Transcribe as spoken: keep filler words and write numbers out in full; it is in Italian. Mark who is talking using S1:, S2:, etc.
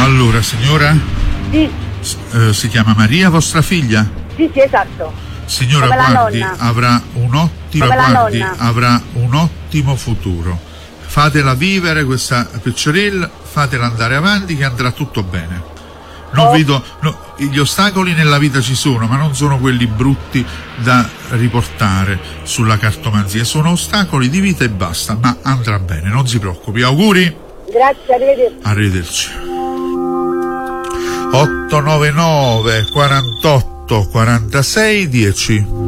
S1: Allora, signora?
S2: Sì.
S1: S- eh, si chiama Maria, vostra figlia?
S2: Sì, sì, esatto.
S1: Signora,
S2: Come la
S1: guardi,
S2: nonna.
S1: avrà un ottimo,
S2: Come la
S1: guardi,
S2: nonna.
S1: avrà un ottimo futuro. Fatela vivere questa picciorella, fatela andare avanti che andrà tutto bene. Non
S2: Oh.
S1: vedo, no, gli ostacoli nella vita ci sono, ma non sono quelli brutti da riportare sulla cartomanzia, sono ostacoli di vita e basta, ma andrà bene, non si preoccupi. Auguri.
S2: Grazie, arrivederci.
S1: Arrivederci. otto nove nove quarantotto quarantasei dieci.